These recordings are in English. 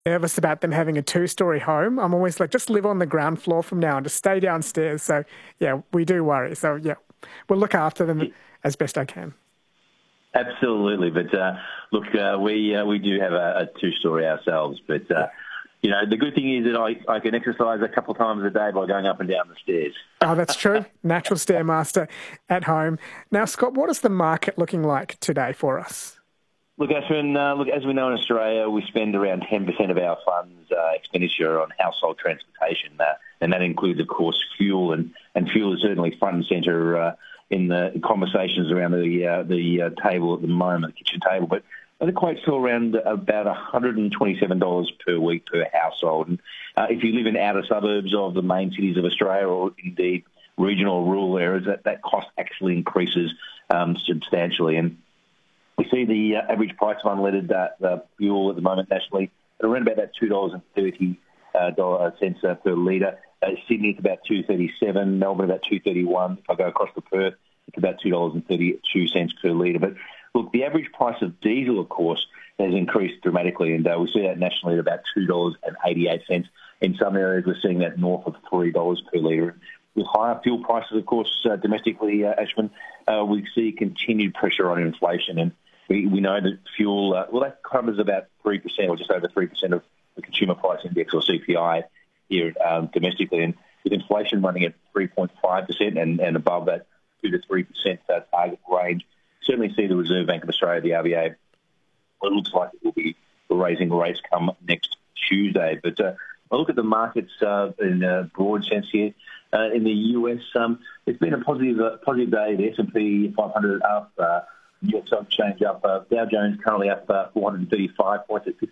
nervous about them having a two-story home. I'm always like, just live on the ground floor from now and just stay downstairs. So, yeah, we do worry. So, yeah, we'll look after them as best I can. Absolutely. But, look, we do have a two-story ourselves. But, the good thing is that I can exercise a couple of times a day by going up and down the stairs. Oh, that's true. Natural Stairmaster at home. Now, Scott, what is the market looking like today for us? Look, Ashwin, as we know in Australia, we spend around 10% of our funds expenditure on household transportation, and that includes, of course, fuel, and fuel is certainly front and centre in the conversations around the table at the moment, the kitchen table. But it equates to around about $127 per week per household. And if you live in outer suburbs of the main cities of Australia, or indeed regional or rural areas, that cost actually increases substantially. And we see the average price of unleaded fuel at the moment nationally at around about that $2.30 per litre. Sydney, it's about $2.37. Melbourne, about $2.31. If I go across to Perth, it's about $2.32 per litre. But look, the average price of diesel, of course, has increased dramatically, and we see that nationally at about $2.88. In some areas, we're seeing that north of $3 per litre. With higher fuel prices, of course, domestically, Ashwin, we see continued pressure on inflation, and we know that fuel, that covers about 3% or just over 3% of the Consumer Price Index, or CPI, here domestically. And with inflation running at 3.5% and above that 2 to 3% target range, certainly see the Reserve Bank of Australia, the RBA, it looks like it will be raising rates come next Tuesday. But I look at the markets in a broad sense here. In the US, it's been a positive day. The S&P 500 up, New York Stock Exchange up, Dow Jones currently up 435 points at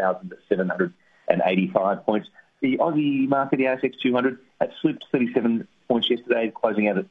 51,785 points. The Aussie market, the ASX 200, that slipped 37 points yesterday, closing out at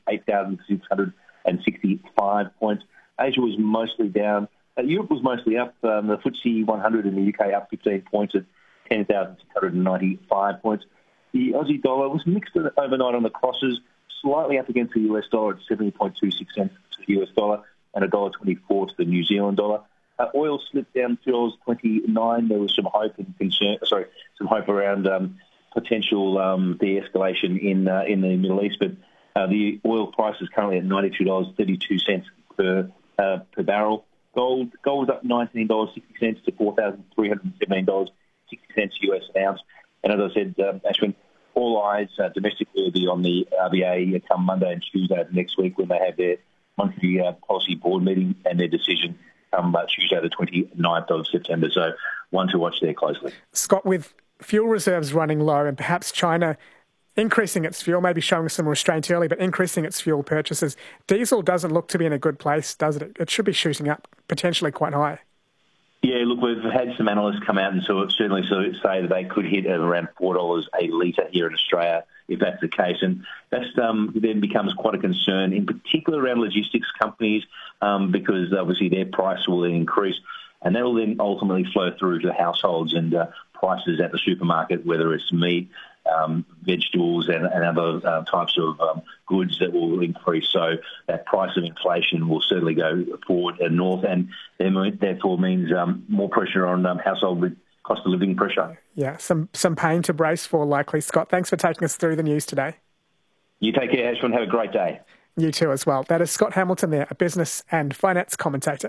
8,665 points. Asia was mostly down. Europe was mostly up. The FTSE 100 in the UK up 15 points at 10,695 points. The Aussie dollar was mixed overnight on the crosses, slightly up against the US dollar at 70.26 cents to the US dollar and $1.24 to the New Zealand dollar. Oil slipped down to $2.29. There was some hope and concern, some hope around potential de-escalation in the Middle East, but the oil price is currently at $92.32 per barrel. Gold was up $19.60 to $4,317.60 US an ounce. And as I said, Ashwin, all eyes domestically will be on the RBA come Monday and Tuesday of next week, when they have their monthly policy board meeting and their decision come Tuesday the 29th of September. So one to watch there closely. Scott, with fuel reserves running low and perhaps China increasing its fuel, maybe showing some restraint early, but increasing its fuel purchases, diesel doesn't look to be in a good place, does it? It should be shooting up potentially quite high. Yeah, look, we've had some analysts come out and certainly say that they could hit at around $4 a litre here in Australia, if that's the case. And that then becomes quite a concern, in particular around logistics companies, because obviously their price will then increase. And that will then ultimately flow through to households and prices at the supermarket, whether it's meat, vegetables and other types of goods that will increase. So that price of inflation will certainly go forward and north, and therefore means more pressure on household with cost of living pressure. Yeah, some pain to brace for likely. Scott, thanks for taking us through the news today. You take care, Ashwin. Have a great day. You too as well. That is Scott Hamilton there, a business and finance commentator.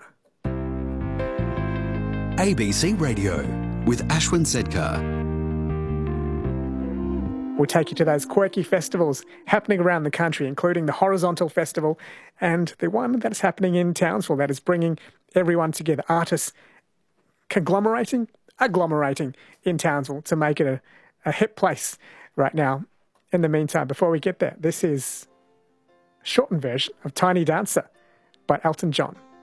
ABC Radio with Ashwin Sedkar. We'll take you to those quirky festivals happening around the country, including the Horizontal Festival and the one that's happening in Townsville that is bringing everyone together. Artists agglomerating in Townsville to make it a hip place right now. In the meantime, before we get there, this is a shortened version of Tiny Dancer by Elton John.